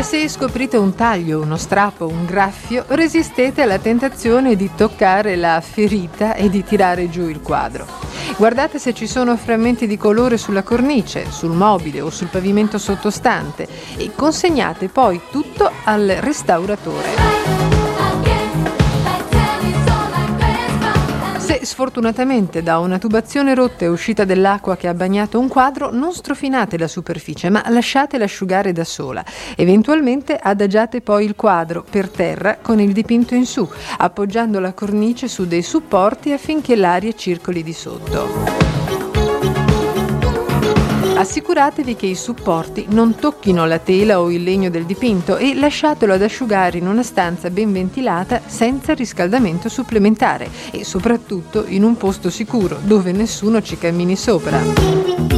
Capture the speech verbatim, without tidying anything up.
Se scoprite un taglio, uno strappo, un graffio, resistete alla tentazione di toccare la ferita e di tirare giù il quadro. Guardate se ci sono frammenti di colore sulla cornice, sul mobile o sul pavimento sottostante e consegnate poi tutto al restauratore. Se sfortunatamente da una tubazione rotta è uscita dell'acqua che ha bagnato un quadro, non strofinate la superficie, ma lasciatela asciugare da sola. Eventualmente adagiate poi il quadro per terra con il dipinto in su, appoggiando la cornice su dei supporti affinché l'aria circoli di sotto. Assicuratevi che i supporti non tocchino la tela o il legno del dipinto e lasciatelo ad asciugare in una stanza ben ventilata senza riscaldamento supplementare e soprattutto in un posto sicuro dove nessuno ci cammini sopra.